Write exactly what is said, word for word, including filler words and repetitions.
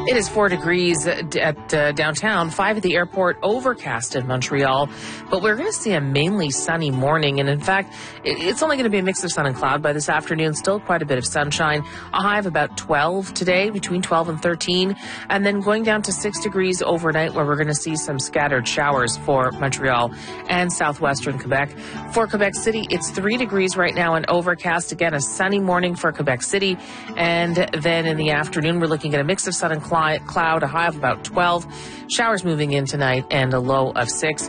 It is four degrees at uh, downtown, five at the airport, overcast in Montreal. But we're going to see a mainly sunny morning. And in fact, it's only going to be a mix of sun and cloud by this afternoon. Still quite a bit of sunshine. A high of about twelve today, between twelve and thirteen. And then going down to six degrees overnight, where we're going to see some scattered showers for Montreal and southwestern Quebec. For Quebec City, it's three degrees right now and overcast. Again, a sunny morning for Quebec City. And then in the afternoon, we're looking at a mix of sun and cloud, a high of about twelve. Showers moving in tonight and a low of six.